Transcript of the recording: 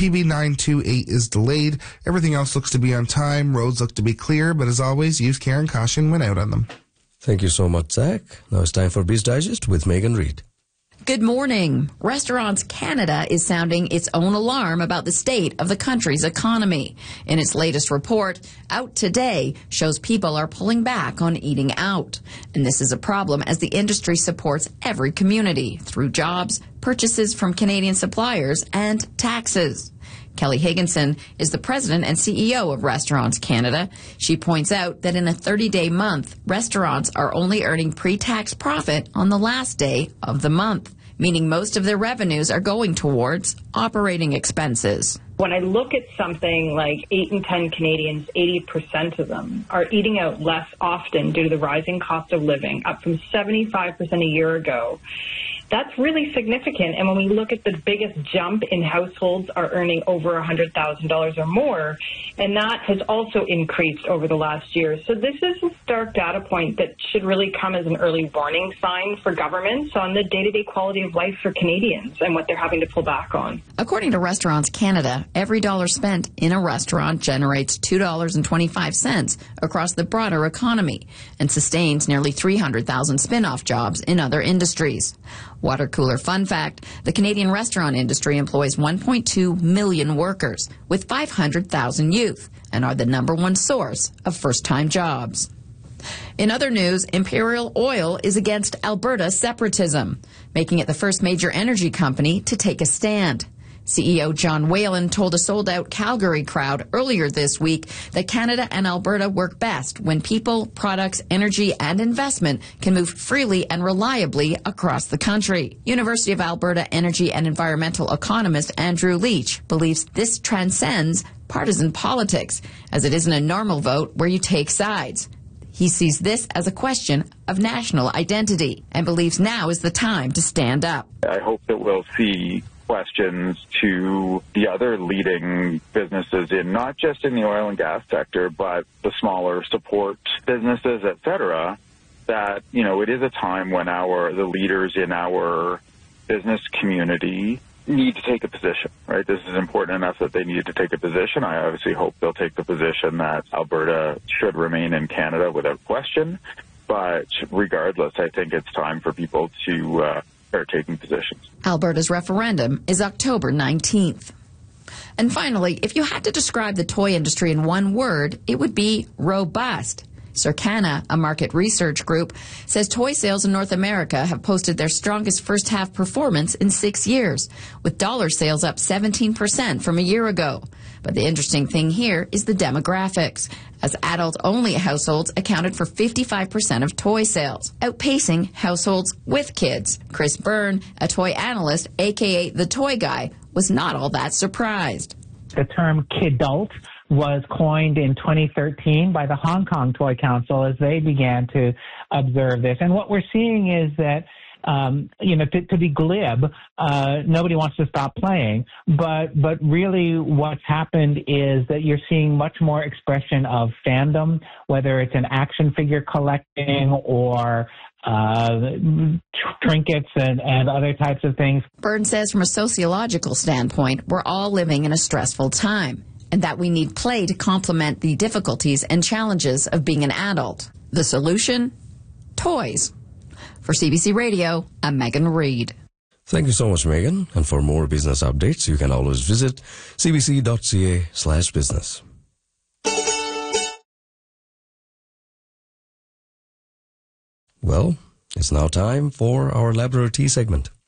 PB 928 is delayed. Everything else looks to be on time. Roads look to be clear, but as always, use care and caution when out on them. Thank you so much, Zach. Now it's time for Biz Digest with Megan Reid. Good morning. Restaurants Canada is sounding its own alarm about the state of the country's economy. In its latest report, Out Today shows people are pulling back on eating out. And this is a problem as the industry supports every community through jobs, purchases from Canadian suppliers, and taxes. Kelly Higginson is the president and CEO of Restaurants Canada. She points out that in a 30-day month, restaurants are only earning pre-tax profit on the last day of the month, meaning most of their revenues are going towards operating expenses. When I look at something like 8 in 10 Canadians, 80% of them are eating out less often due to the rising cost of living, up from 75% a year ago. That's really significant. And when we look at the biggest jump in households are earning over $100,000 or more, and that has also increased over the last year. So this is a stark data point that should really come as an early warning sign for governments on the day-to-day quality of life for Canadians and what they're having to pull back on. According to Restaurants Canada, every dollar spent in a restaurant generates $2.25 across the broader economy and sustains nearly 300,000 spin-off jobs in other industries. Water cooler fun fact, the Canadian restaurant industry employs 1.2 million workers with 500,000 youth and are the number one source of first-time jobs. In other news, Imperial Oil is against Alberta separatism, making it the first major energy company to take a stand. CEO John Whalen told a sold-out Calgary crowd earlier this week that Canada and Alberta work best when people, products, energy, and investment can move freely and reliably across the country. University of Alberta energy and environmental economist Andrew Leach believes this transcends partisan politics, as it isn't a normal vote where you take sides. He sees this as a question of national identity and believes now is the time to stand up. I hope that we'll see questions to the other leading businesses in not just in the oil and gas sector, but the smaller support businesses, et cetera, that, it is a time when the leaders in our business community need to take a position, right? This is important enough that they need to take a position. I obviously hope they'll take the position that Alberta should remain in Canada without question. But regardless, I think it's time for people to start taking positions. Alberta's referendum is October 19th. And finally, if you had to describe the toy industry in one word, it would be robust. Circana, a market research group, says toy sales in North America have posted their strongest first-half performance in 6 years, with dollar sales up 17% from a year ago. But the interesting thing here is the demographics, as adult-only households accounted for 55% of toy sales, outpacing households with kids. Chris Byrne, a toy analyst, a.k.a. the Toy Guy, was not all that surprised. The term kidult was coined in 2013 by the Hong Kong Toy Council as they began to observe this. And what we're seeing is that, to be glib, nobody wants to stop playing. But really what's happened is that you're seeing much more expression of fandom, whether it's an action figure collecting or trinkets and other types of things. Byrne says from a sociological standpoint, we're all living in a stressful time, and that we need play to complement the difficulties and challenges of being an adult. The solution? Toys. For CBC Radio, I'm Megan Reid. Thank you so much, Megan. And for more business updates, you can always visit cbc.ca/business. Well, it's now time for our Labrador Tea segment.